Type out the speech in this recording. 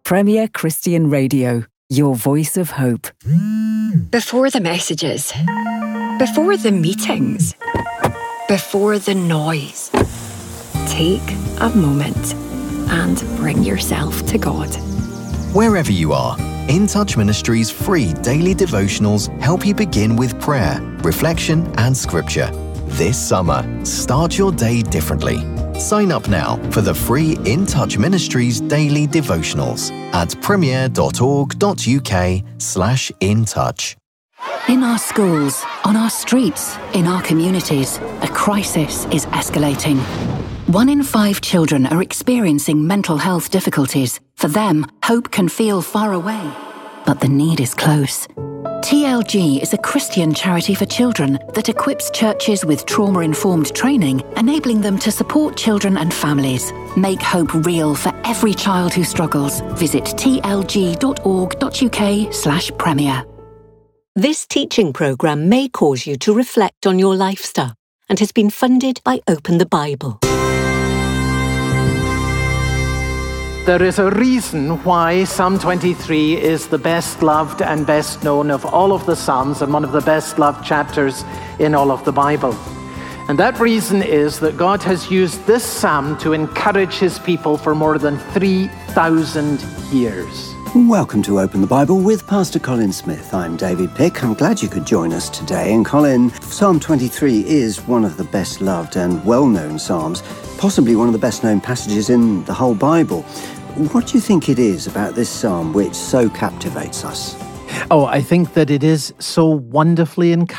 Premier Christian Radio, your voice of hope. Before the messages, before the meetings, before the noise, take a moment and bring yourself to God. Wherever you are, In Touch Ministries' free daily devotionals help you begin with prayer, reflection and scripture. This summer, start your day differently. Sign up now for the free In Touch Ministries daily devotionals at premier.org.uk/intouch. In our schools, on our streets, in our communities, a crisis is escalating. 1 in 5 children are experiencing mental health difficulties. For them, hope can feel far away, but the need is close. TLG is a Christian charity for children that equips churches with trauma-informed training, enabling them to support children and families. Make hope real for every child who struggles. Visit tlg.org.uk/premier. This teaching programme may cause you to reflect on your lifestyle and has been funded by Open the Bible. There is a reason why Psalm 23 is the best loved and best known of all of the Psalms and one of the best loved chapters in all of the Bible. And that reason is that God has used this psalm to encourage his people for more than 3,000 years. Welcome to Open the Bible with Pastor Colin Smith. I'm David Pick. I'm glad you could join us today. And Colin, Psalm 23 is one of the best loved and well-known psalms, possibly one of the best known passages in the whole Bible. What do you think it is about this psalm which so captivates us? Oh, I think that it is so wonderfully encouraging.